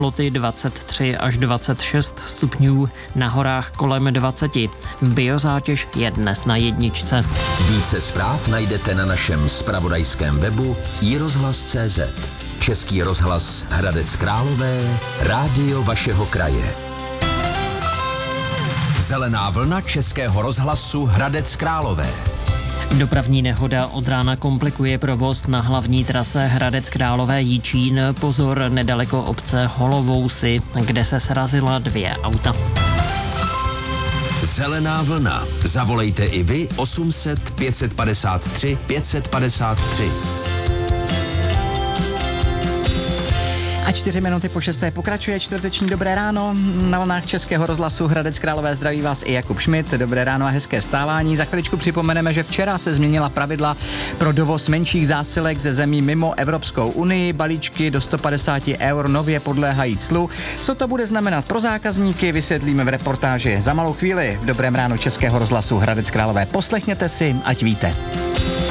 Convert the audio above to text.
teploty 23 až 26 stupňů, na horách kolem 20. Biozátěž je dnes na 1. Více zpráv najdete na našem zpravodajském webu iRozhlas.cz. Český rozhlas Hradec Králové, rádio vašeho kraje. Zelená vlna Českého rozhlasu Hradec Králové. Dopravní nehoda od rána komplikuje provoz na hlavní trase Hradec Králové Jičín. Pozor, nedaleko obce Holovousy, kde se srazila 2 auta. Zelená vlna. Zavolejte i vy 800 553 553. A 4 minuty po 6. pokračuje čtvrteční Dobré ráno. Na vlnách Českého rozhlasu Hradec Králové zdraví vás i Jakub Schmidt. Dobré ráno a hezké vstávání. Za chviličku připomeneme, že včera se změnila pravidla pro dovoz menších zásilek ze zemí mimo Evropskou unii. Balíčky do 150 eur nově podléhají clu. Co to bude znamenat pro zákazníky, vysvětlíme v reportáži za malou chvíli v Dobrém ránu Českého rozhlasu Hradec Králové. Poslechněte si, ať víte.